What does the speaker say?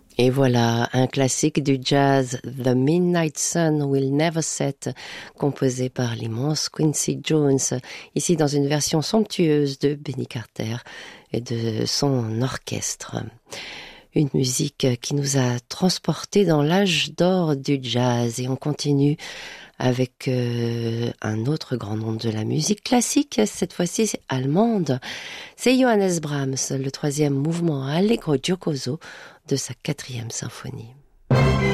Et voilà, un classique du jazz, The Midnight Sun Will Never Set, composé par l'immense Quincy Jones, ici dans une version somptueuse de Benny Carter et de son orchestre. Une musique qui nous a transportés dans l'âge d'or du jazz, et on continue avec un autre grand nom de la musique classique, cette fois-ci c'est allemande. C'est Johannes Brahms, le troisième mouvement Allegro giocoso de sa 4e symphonie.